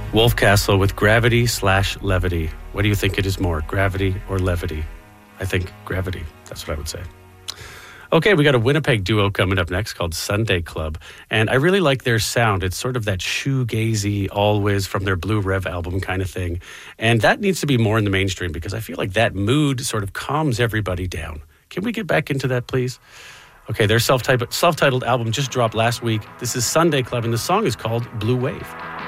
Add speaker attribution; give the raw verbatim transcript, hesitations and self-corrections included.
Speaker 1: Wolf Castle with Gravity slash Levity. What do you think it is more, gravity or levity? I think gravity. That's what I would say. Okay, we got a Winnipeg duo coming up next called Sunday Club. And I really like their sound. It's sort of that shoegazy, always from their Blue Rev album kind of thing. And that needs to be more in the mainstream because I feel like that mood sort of calms everybody down. Can we get back into that, please? Okay, their self-titled, self-titled album just dropped last week. This is Sunday Club, and the song is called Blue Wave.